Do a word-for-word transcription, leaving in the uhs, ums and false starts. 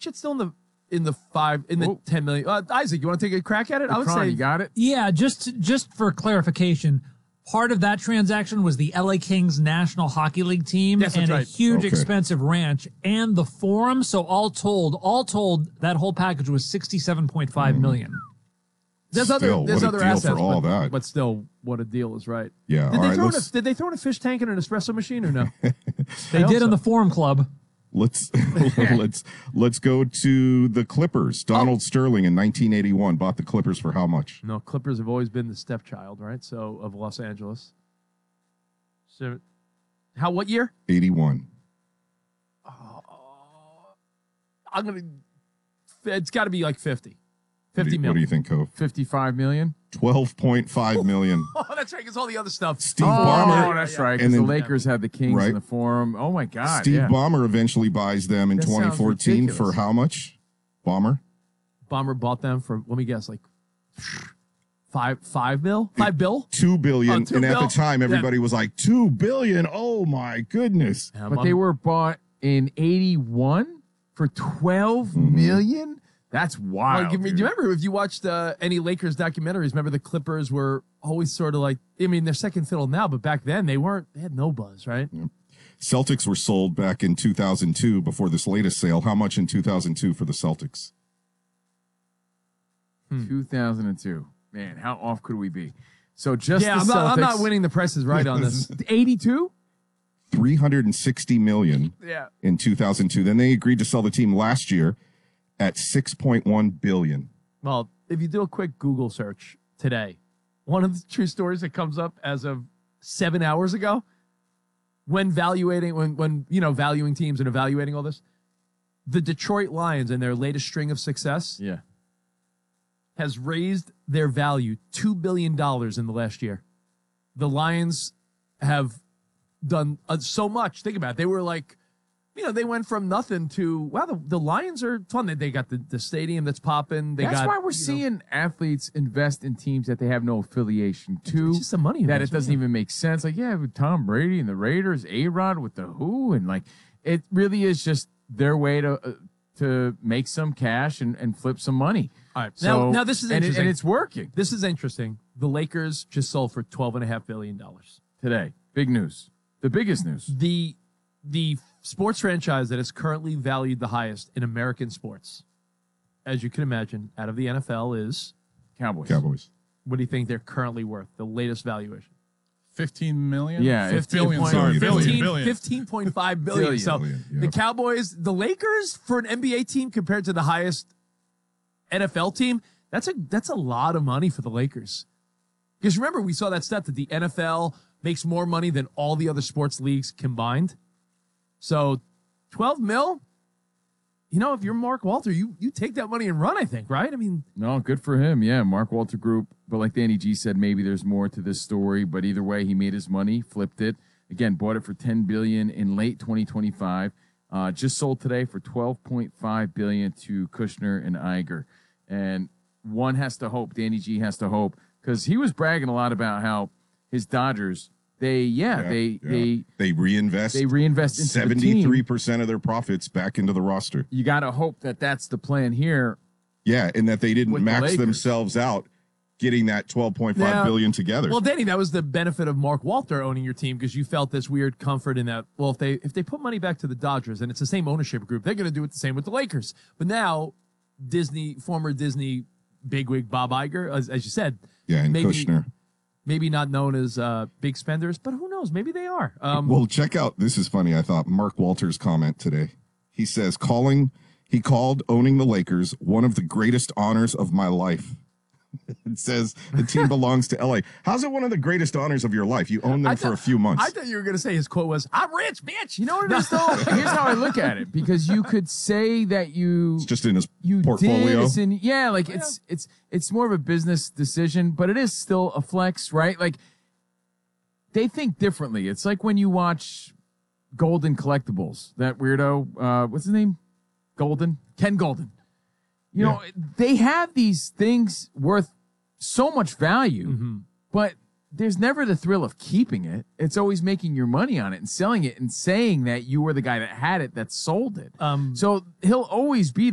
shit's still in the in the five in the Ooh. ten million. Uh, Isaac, you want to take a crack at it? I would Kron, say you got it. Yeah, just just for clarification, part of that transaction was the L A Kings National Hockey League team Yes, that's and a right. huge Okay. expensive ranch and the Forum. So all told, all told, that whole package was sixty-seven point five million. There's Still, other there's what a other deal assets, for all but, that. but still, what a deal is right. Yeah, Did all they right, throw in a, let's- did they throw in a fish tank and an espresso machine or no? They hope did in so. the Forum Club. Let's let's let's go to the Clippers. Donald Sterling in nineteen eighty-one bought the Clippers for how much? No, Clippers have always been the stepchild, right? So of Los Angeles. So, how what year? eighty-one. I'm gonna. It's got to be like fifty. What do Fifty you, what do you million. think, Cove? fifty-five million. twelve point five million. Oh, that's right. Because all the other stuff. Steve Oh, Ballmer. that's yeah, right. And Because the then- Lakers had the Kings Right. in the Forum. Oh my God. Steve yeah. Ballmer eventually buys them in That sounds twenty fourteen for ridiculous. how much? Bomber? Bomber bought them for. Let me guess, like five five mil, five bill. Two billion. Oh, two and at bill? the time, Yeah. everybody was like, two billion. Oh my goodness. Um, But I'm- they were bought in eighty-one for twelve million. That's wild. Like, I mean, do dude. you remember if you watched uh, any Lakers documentaries? Remember the Clippers were always sort of like. I mean, they're second fiddle now, but back then they weren't. They had no buzz, right? Celtics were sold back in two thousand two before this latest sale. How much in two thousand two for the Celtics? two thousand two. Man, how off could we be? So just Yeah, the I'm not, I'm not Celtics- winning the prices right on this. eighty-two? three hundred sixty million Yeah. in two thousand two. Then they agreed to sell the team last year at six point one billion. Well, if you do a quick Google search today, one of the true stories that comes up as of seven hours ago, when valuating, when when you know valuing teams and evaluating all this, the Detroit Lions and their latest string of success Yeah. has raised their value two billion dollars in the last year. The Lions have done uh, so much. Think about it. They were like, you know, they went from nothing to, wow, the, the Lions are fun. They, they got the, the stadium that's popping. They That's got, why we're you know, seeing athletes invest in teams that they have no affiliation to. It's just the money that it investment, doesn't yeah. even make sense. Like, yeah, with Tom Brady and the Raiders, A-Rod with the Who, and like, it really is just their way to uh, to make some cash and, and flip some money. All right. So, now, now this is and, it, interesting. and it's working This is interesting. The Lakers just sold for twelve and a half billion dollars. today. Big news. The biggest news. The the sports franchise that is currently valued the highest in American sports, as you can imagine, out of the N F L is, Cowboys. Cowboys. what do you think they're currently worth? The latest valuation. fifteen million? Yeah, it's Billion, point- sorry. Billion. Billion. fifteen, Billion. fifteen point five billion. Billion. So Billion, yeah. the Cowboys, the Lakers for an N B A team compared to the highest N F L team, that's a that's a lot of money for the Lakers. Because remember, we saw that stat that the N F L makes more money than all the other sports leagues combined. So twelve mil, you know, if you're Mark Walter, you you take that money and run, I think, right? I mean, No, good for him. Yeah, Mark Walter Group. But like Danny G said, maybe there's more to this story. But either way, he made his money, flipped it. Again, bought it for ten billion dollars in late twenty twenty-five. Uh, just sold today for twelve point five billion dollars to Kushner and Iger. And one has to hope, Danny G has to hope, because he was bragging a lot about how his Dodgers, they, yeah, Yeah, they, yeah. they, they reinvest they reinvest into the team. seventy-three percent of their profits back into the roster. You got to hope that that's the plan here. Yeah, and that they didn't With the max Lakers. themselves out getting that twelve point five Now- billion together. well, Danny, that was the benefit of Mark Walter owning your team because you felt this weird comfort in that. Well, if they if they put money back to the Dodgers and it's the same ownership group, they're going to do it the same with the Lakers. But now, Disney, former Disney bigwig Bob Iger, as, as you said, yeah, and maybe, Kushner. maybe not known as uh, big spenders, but who knows? Maybe they are. Um, Well, check out, this is funny, I thought, Mark Walters' comment today. He says, calling, he called owning the Lakers one of the greatest honors of my life. It says the team belongs to L A. How's it one of the greatest honors of your life? You own them I for thought- a few months. I thought you were going to say his quote was, "I'm rich, bitch." You know what it is, though? Here's how I look at it. Because you could say that you it's just in his you portfolio. did. It's in, yeah, like it's it's it's more of a business decision, but it is still a flex, right? Like they think differently. It's like when you watch Golden Collectibles, that weirdo, uh, what's his name? Golden? Ken Golden. You know, they have these things worth so much value, but there's never the thrill of keeping it. It's always making your money on it and selling it and saying that you were the guy that had it, that sold it. Um, So he'll always be